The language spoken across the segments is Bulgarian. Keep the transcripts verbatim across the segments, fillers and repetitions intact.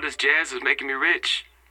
this jazz is making me rich.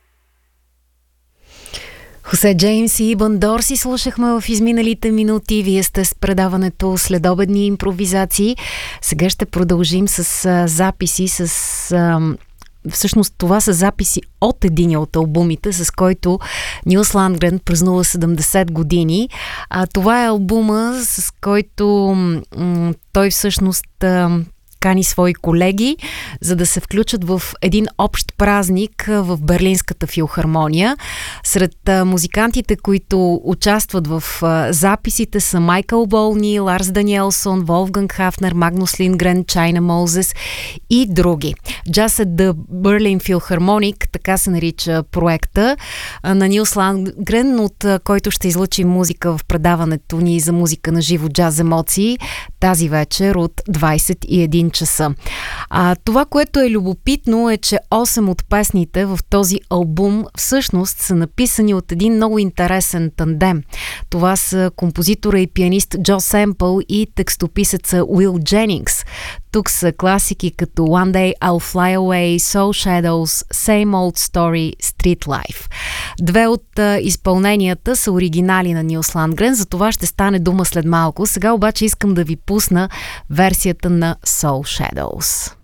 Хосе Джеймс и Ибан Дорси слушахме в изминалите минути. Вие сте с предаването Следобедни импровизации. Сега ще продължим с а, записи, с... А, всъщност това са записи от един от албумите, с който Нилс Ландгрен празнува седемдесет години. А, това е албума, с който м- той всъщност... А, кани свои колеги, за да се включат в един общ празник в Берлинската филхармония. Сред музикантите, които участват в записите, са Майкъл Болни, Ларс Даниелсон, Волфганг Хафнер, Магнус Линдгрен, Чайна Моузес и други. Jazz at the Berlin Philharmonic, така се нарича проекта на Нилс Ландгрен, от който ще излъчим музика в предаването ни за музика на живо Джаз емоции тази вечер от двайсет и един часа. А, това, което е любопитно, е, че осем от песните в този албум всъщност са написани от един много интересен тандем. Това са композитора и пианист Джо Семпъл и текстописеца Уил Дженингс. Тук са класики като One Day I'll Fly Away, Soul Shadows, Same Old Story, Street Life. Две от а, изпълненията са оригинали на Нилс Ландгрен, за това ще стане дума след малко. Сега обаче искам да ви пусна версията на Soul Shadows.